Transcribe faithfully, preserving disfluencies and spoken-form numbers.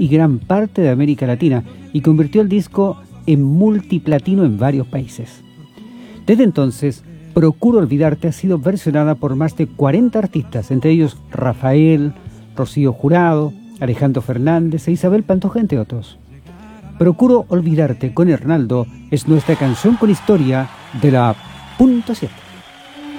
y gran parte de América Latina y convirtió el disco en multiplatino en varios países. Desde entonces, Procuro Olvidarte ha sido versionada por más de cuarenta artistas, entre ellos Rafael, Rocío Jurado, Alejandro Fernández e Isabel Pantoja, entre otros. Procuro Olvidarte con Hernaldo es nuestra canción con historia de la punto siete.